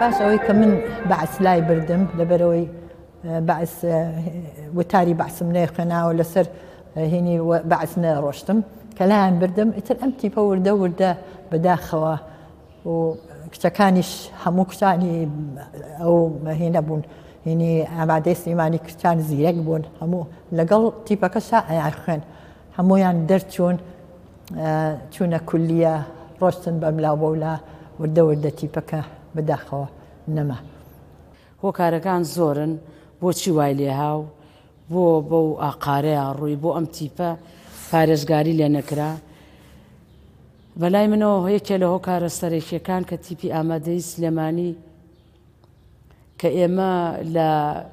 باش ئەوەی کە من بەعس لای بردم لەبەرەوەی بەعس وتاری بەعسم نەخێناوە لەسەر هینی بەعس نەڕۆشتم کە لایەن بردم ئیتر ئەم تیپە وردە وردە بەداخەوە و کچەکانیش هەموو کچانی ئەو هینە بوون هینی ئامادەی سلێمانی کچان زیرەک بوون هەموو لەگەڵ تیپەکەشا ئەیان خوێن هەمویان دەرچوون چوونە کولیە ڕۆشتن بەملاو بەولا وردە وردە تیپەکە بەداخەوە نەما هۆکارەکان زۆرن بۆچی وای لێ هاو بۆ بەو ئاقارەیە ڕووی بۆ ئەم تیپە پارێزگاری لێ نەکرا بەلای منەوە یەکێ لە هۆکارە سەرەکیەکان کە تیپی ئامادەی سلێمانی کە ئێمە لە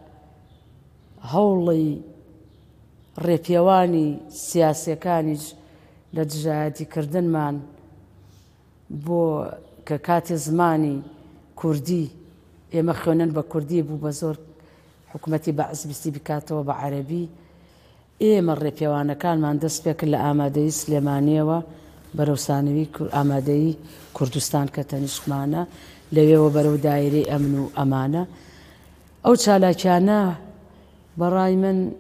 هەوڵی ڕێپێوانی سیاسیەکانیش لە دژایەتیکردنمان بۆ کە کاتی زمانی کوردی ئێمە خوێنن بە کوردی بوو بە زۆر حکوومەتی بەعس بیستی بکاتەوە بە عەرەبی ئێمە ڕێپێوانەکانمان دەست پێ کرد لە ئامادەی سلێمانیەوە بەرەوسانەوی ئامادەی کوردستان کە تەنیشتمانە لەوێەوە بەرەو دایرەی ئەمن و ئەمانە ئەو چالاکیانە بەڕای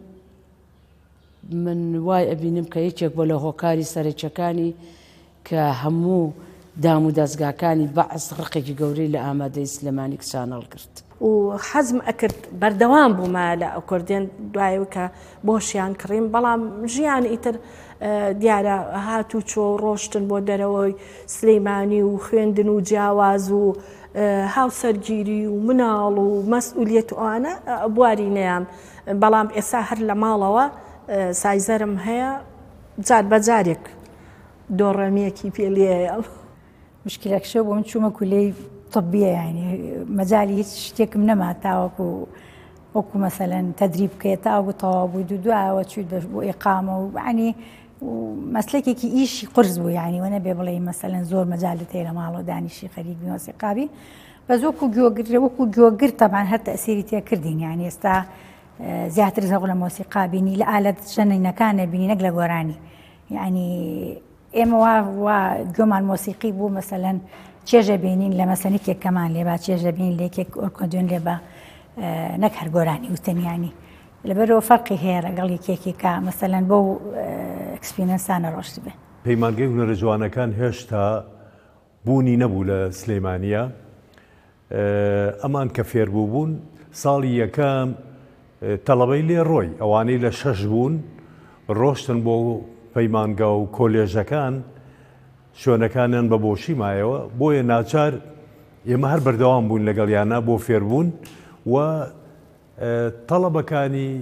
من وای ئەبینم کە یەکێک بۆ لە هۆکاری سەرەکیەکانی کە هەموو دام و دەستگاکانی بەعس ڕقێکی گەورەی لە ئامادەی سلێمانی کچان هەڵگرت و حەزم ئەکرد بەردەوام بوومە لە ئەکۆردێن دوایەوە کە بۆشیان کڕیم بەڵام ژیان ئیتر دیارە هاتوو چۆ ڕۆشتن بۆ دەرەوەی سلەیمانی و خوێندن و جیاواز و هاوسەرگیری و مناڵ و مەسئولیەت و ئەوانە بواری نەیان بەڵام ئێستا هەر لە ماڵەوە سایزەرم هەیە جار بەجارێک دۆڕەمیەکی پێلێە مشکلەکشە بۆ من چوومە کولەی طبیە یعنی مەجای هیچ شتێکم نەما تاوەکو وەکو مەسەلەن تەدریب بکەیە تاوەکو تەواو بووی دوایەوە چوویت بۆ ئیقامە و عنی مەسلەکێکی ئیشی قرس بوو یعنی وە نەبێ بڵێ مەسەلەن زۆر مەجالت هەیە لە ماڵەوە دانیشی خەریکی مۆسیقابی بەس وەکو گوێگر تەبان هەر تەئسیری تێ کردین یعنی ئێستا زیاتر زەوق لە مۆسیقا بینی لە ئالەت شەنینەکانە بینی نەک لە گۆرانی یعنی ئێمە وا گوێمان مۆسیقی بوو مەسەلەن چێژە بینین لە مەسەنێکێک کەمان لێ با چێژە بینین لێکێک ئۆرکۆدیۆن لێ بە نەک هەر گۆرانی وتەنیانی لەبەرەوە فەرقی هەیە لەگەڵ یەکێکی کە مەسەلەن بەو ئەکسپیرینسانە ڕۆشت بێ پەیمانگەی هونەرە جوانەکان هێشتا بوونی نەبوو لە سلێمانیە ئەمان کە فێربوو بوون ساڵی یەکەم تەڵەبەی لێ ڕۆی ئەوانەی لە 6 بوون ڕۆشتن بۆ پەیمانگە و کۆلێژەکان شوێنەکانیان بە بۆشی مایەوە بۆیە ناچار ئێمە هەر بەردەوام بوون لەگەڵیانە بۆ فێربوون و تەڵەبەکانی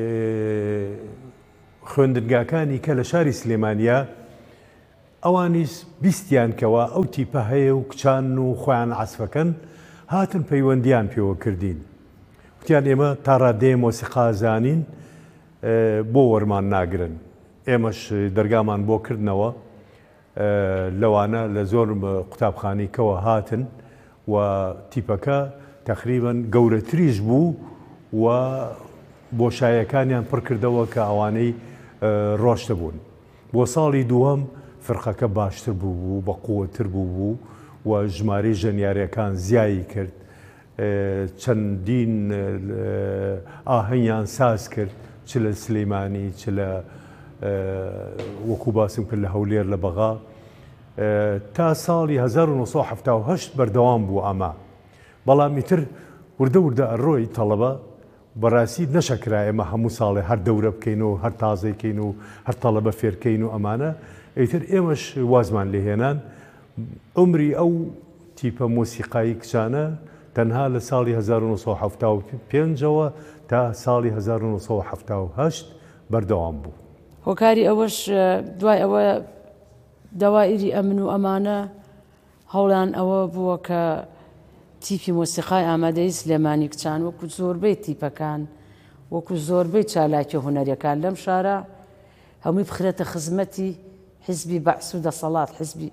خوێندنگاکانی کە لە شاری سلێمانیە ئەوانیش بیستیان کەوە ئەو تیپە هەیە و کچان و خۆیان عەسفەکەن هاتن پەیوەندیان پێوە کردین وتیان ئێمە تا ڕادەیە مۆسیقا زانین بۆ وەرمان ناگرن ئێمەش دەرگامان بۆ کردنەوە لەوانە لە زۆر قوتابخانەیەکەوە هاتن و تیپەکە تقریباً گەورەتریش بوو و بۆشایەکانیان پڕ کردەوە کە ئەوانەی ڕۆشتە بوون بۆ ساڵی دووەم فرقەکە باشتر بوو بە قووەتر بوو و ژمارەی ژەنیاریەکان زیایی کرد چەندین ئاهەنگیان ساز کرد چ لە سلێمانی چ لە وەکو باسم کرد لە هەولێر لە بەغا تا ساڵی 1970 بەردەوام بوو ئەمە بەڵام ئیتر وردە وردە ئەڕۆی تەڵەبە بەڕاستی نەشەکرا ئێمە هەموو ساڵێ هەر دەورە بکەین و هەر تازەیکەین و هەر تەڵەبە فێرکەین و ئەمانە ئیتر ئێمەش وازمان لێهێنان عمری ئەو تیپە مۆسیقایی کچانە تەنها لە ساڵی 1975ەوە تا ساڵی 1970 بەردەوام بوو هۆکاری ئەوەش دوای ئەوە دەوائری ئەمن و ئەمانە هەوڵان ئەوە بووە کە تیپی مۆسیقای ئامادەی سلێمانی کچان وەکو زۆربەی تیپەکان وەکو زۆربەی چالاکی هونەریەکان لەم شارە هەمووی بخرێتە خزمەتی حیزبی بەعس و دەسەڵات حیزبی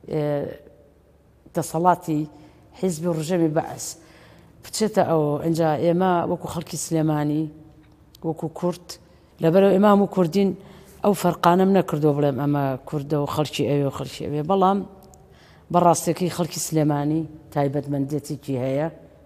دەسەڵاتی حیزبی ڕژەمی بەعس بچێتە ئەوە ئەنجا ئێمە وەکو خەڵکی سلێمانی وەکو کورد لەبەرەوە ئێمە و کوردین ئەو فەرقانەم نەکردو بڵێم ئەمە کوردە و خەڵکی ئەوێ و خەڵکی ئەوێ بەڵام بەڕاستەکەی خەڵکی سلێمانی تایبەتمەندێتێکی هەیە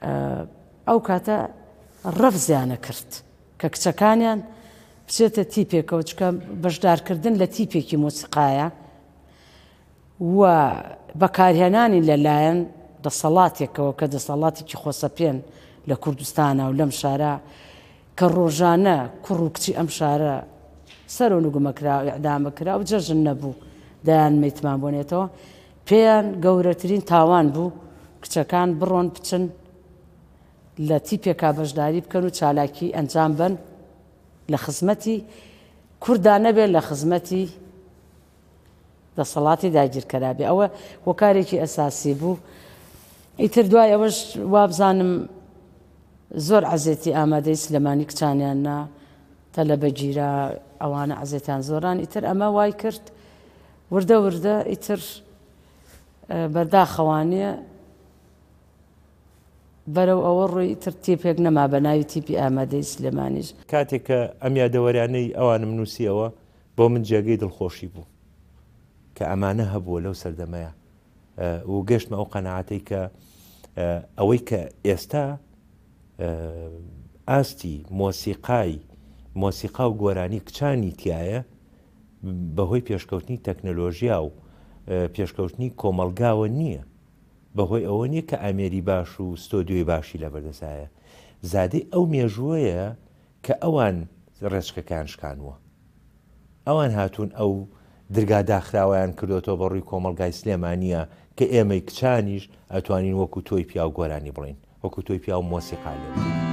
ئەو کاتە ڕەفزیانە کرد کە کچەکانیان بچێتە تیپێکەوە چکە بەشدارکردن لە تیپێکی مۆسیقایە و بەکارهێنانی لەلایەن دەسەڵاتێکەوە کە دەسەڵاتێکی خۆسەپێن لە کوردستانە و لەم شارە کە ڕۆژانە کوڕ و کچی ئەم شارە سەر و نگومەکرا و ئیعدامەکرا و جەژن نەبوو دەیان مەیتمان بۆنێتەوە پێیان گەورەترین تاوان بوو کچەکان بڕۆن بچن لە تیپێکا بەشداری بکەن و چالاکی ئەنجام بن لە خزمەتی کووردا نەبێت لە خزمەتی دەسەڵاتی داگیرکەرابێ ئەوە هۆکارێکی ئەساسی بوو. ئیتر دوای ئەوەش وابزانم زۆر عەزێتی ئامادەی سلێمانی کچانیان نا تەلە بەگیرە ئەوانە عەزێتیان زۆران ئیتر ئەمە وای کرد وردە وردە ئیتر بەرداخەوانێ بەرەو ئەوە ڕووی ئیتر تیپێک نەما بە ناوی تیپی ئامادەی سلێمانیش. کاتێک کە ئەم یادەوەریانەی ئەوانم نووسیەوە بۆ من جێگەی دڵخۆشی بوو کە ئەمانە هەبووە لەو سەردەمەیە و گەشتمە ئەو قەنەعەتەی کە ئەوەی کە ئێستا ئاستی مۆسیقا و گۆرانی کچانی تایە بەهۆی پێشکەوتنی تەکنەلۆژیا و پێشکەوتنی کۆمەلگاوە نییە، بەهۆی ئەوە نییە کە ئامێری باش و ستۆدیۆی باشی لە بەردەسایە، زادەی ئەو مێژووەیە کە ئەوان ڕێچکەکان شکانوە، ئەوان هاتوون ئەو درگاداخراوەیان کردوەوە بە ڕووی کۆمەلگای سلێمانیە کە ئێمەی کچانیش ئەتوانین وەکو تۆی پیا و گۆرانی بڵین، وەکو تۆی پیا و مۆسیقا لێ.